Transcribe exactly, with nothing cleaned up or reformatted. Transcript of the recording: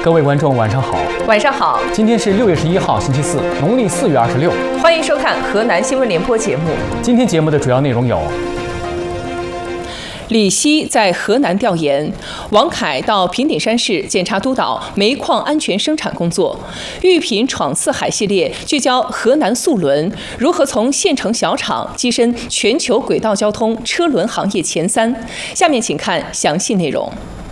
各位观众，晚上好。 晚上好。 今天是六月十一号，星期四，农历四月二十六。 欢迎收看河南新闻联播节目。 今天节目的主要内容有： 李希在河南调研，王凯到平顶山市检查督导煤矿安全生产工作。玉品闯四海系列聚焦河南速轮如何从县城小厂跻身全球轨道交通车轮行业前三。下面请看详细内容。